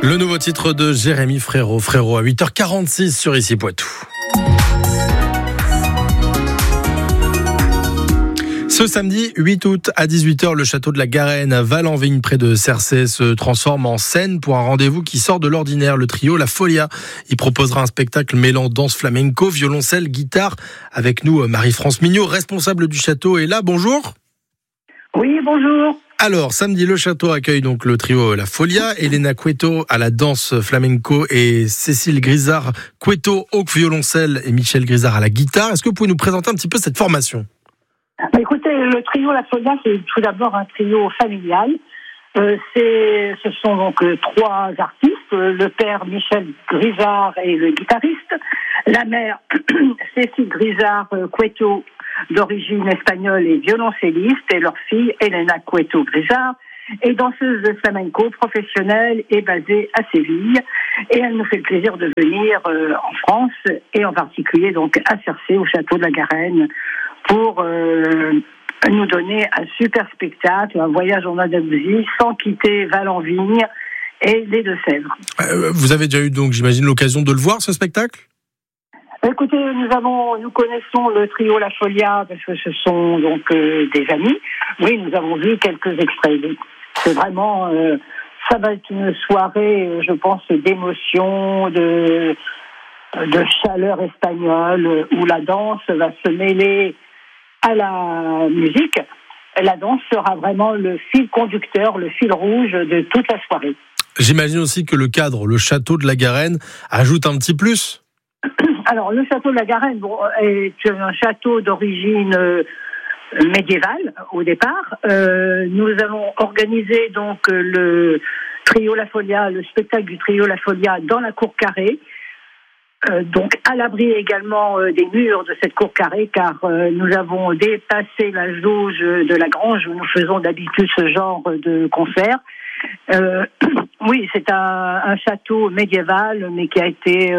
Le nouveau titre de Jérémy Frérot à 8h46 sur Ici Poitou. Ce samedi 8 août à 18h, le château de la Garenne à Val-en-Vigne près de Cercé se transforme en scène pour un rendez-vous qui sort de l'ordinaire. Le trio La Folia y proposera un spectacle mêlant danse flamenco, violoncelle, guitare. Avec nous, Marie-France Mignot, responsable du château, est là. Bonjour. Oui, bonjour. Alors, samedi, le château accueille donc le trio La Folia, Elena Cueto à la danse flamenco et Cécile Grisard Cueto au violoncelle et Michel Grisard à la guitare. Est-ce que vous pouvez nous présenter un petit peu cette formation ? Écoutez, le trio La Folia, c'est tout d'abord un trio familial. Ce sont donc trois artistes, le père Michel Grisard et le guitariste, la mère Cécile Grisard Cueto, d'origine espagnole et violoncelliste, et leur fille Elena Cueto Grisard est danseuse de flamenco professionnelle et basée à Séville, et elle nous fait le plaisir de venir en France et en particulier donc à Cercé au château de la Garenne pour nous donner un super spectacle, un voyage en Andalousie sans quitter Val-en-Vigne et les Deux-Sèvres. Vous avez déjà eu donc, j'imagine, l'occasion de le voir, ce spectacle ? Écoutez, nous connaissons le trio La Folia parce que ce sont donc des amis. Oui, nous avons vu quelques extraits. C'est vraiment, ça va être une soirée, je pense, d'émotion, de chaleur espagnole, où la danse va se mêler à la musique. La danse sera vraiment le fil conducteur, le fil rouge de toute la soirée. J'imagine aussi que le cadre, le château de la Garenne, ajoute un petit plus. Alors, le château de la Garenne est un château d'origine médiévale au départ. Nous allons organiser donc le trio La Folia, le spectacle du trio La Folia dans la cour carrée. Donc à l'abri également des murs de cette cour carrée, car nous avons dépassé la jauge de la grange où nous faisons d'habitude ce genre de concert. Oui, c'est un château médiéval, mais qui a été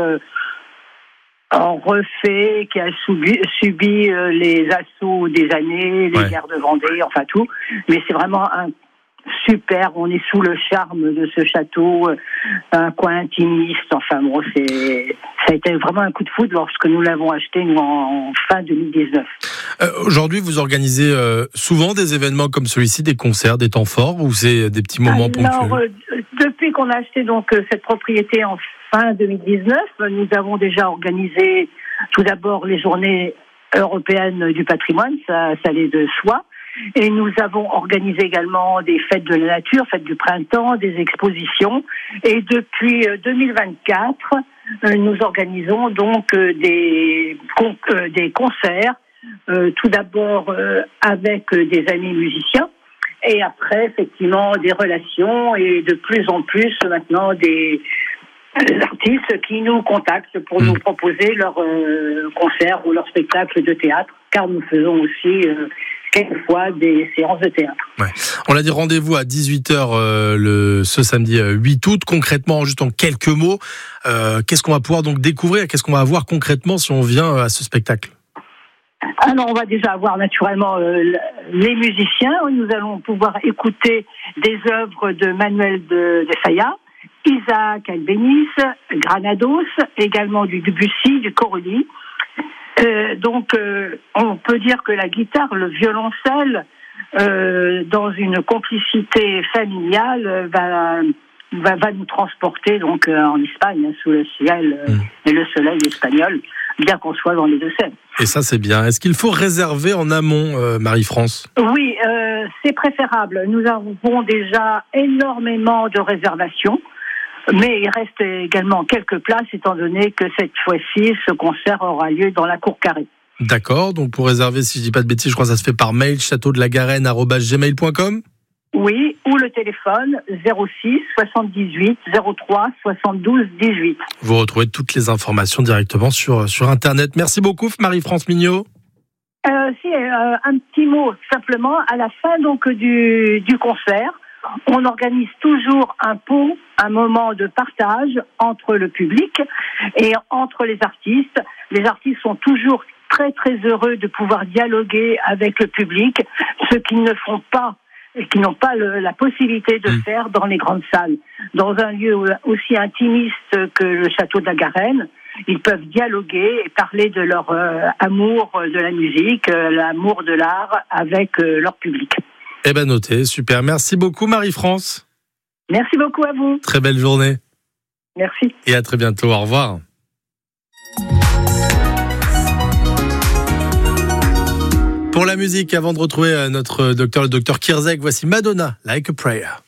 refait, qui a subi les assauts des années, les guerres de Vendée, enfin tout. Mais c'est vraiment un super, on est sous le charme de ce château, un coin intimiste, enfin bon, ça a été vraiment un coup de foudre lorsque nous l'avons acheté, nous, en fin 2019. Aujourd'hui, vous organisez souvent des événements comme celui-ci, des concerts, des temps forts, ou c'est des petits moments ponctuels ? Depuis qu'on a acheté donc cette propriété en fin 2019, nous avons déjà organisé tout d'abord les journées européennes du patrimoine, ça allait de soi. Et nous avons organisé également des fêtes de la nature, fêtes du printemps, des expositions. Et depuis 2024, nous organisons donc des concerts, tout d'abord avec des amis musiciens, et après effectivement des relations, et de plus en plus maintenant des artistes qui nous contactent pour nous proposer leurs concerts ou leurs spectacles de théâtre, car nous faisons aussi quelquefois des séances de théâtre. Ouais. On l'a dit, rendez-vous à 18h ce samedi 8 août. Concrètement, juste en quelques mots, qu'est-ce qu'on va pouvoir donc découvrir ? Qu'est-ce qu'on va voir concrètement si on vient à ce spectacle ? Alors, on va déjà avoir naturellement les musiciens. Nous allons pouvoir écouter des œuvres de Manuel de Falla, Isaac Albéniz, Granados, également du Debussy, du Corelli. Donc, on peut dire que la guitare, le violoncelle, dans une complicité familiale, va nous transporter donc en Espagne, sous le ciel et le soleil espagnol, bien qu'on soit dans les Deux-Sèvres. Et ça, c'est bien. Est-ce qu'il faut réserver en amont, Marie-France ? Oui, c'est préférable. Nous avons déjà énormément de réservations. Mais il reste également quelques places, étant donné que cette fois-ci, ce concert aura lieu dans la cour carrée. D'accord, donc pour réserver, si je dis pas de bêtises, je crois que ça se fait par mail, châteaudelagarenne@gmail.com. Oui, ou le téléphone 06 78 03 72 18. Vous retrouvez toutes les informations directement sur Internet. Merci beaucoup, Marie-France Mignot. Un petit mot simplement, à la fin donc du concert, on organise toujours un moment de partage entre le public et entre les artistes. Les artistes sont toujours très très heureux de pouvoir dialoguer avec le public, ce qu'ils ne font pas et qui n'ont pas la possibilité de faire dans les grandes salles. Dans un lieu aussi intimiste que le château de la Garenne, ils peuvent dialoguer et parler de leur amour de la musique, l'amour de l'art avec leur public. Eh ben noté, super. Merci beaucoup Marie-France. Merci beaucoup à vous. Très belle journée. Merci. Et à très bientôt, au revoir. Pour la musique, avant de retrouver notre docteur, le docteur Kirzek, voici Madonna, Like a Prayer.